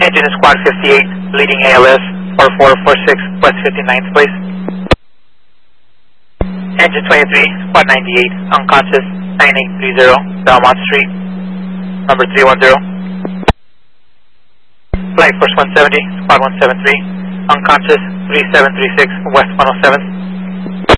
Engine is Squad 58, leading ALS 4446, West 59th place. Engine 23, Squad 98, unconscious, 9830, Belmont Street, number 310. Flight Force 170, Squad 173, unconscious, 3736, West 107th.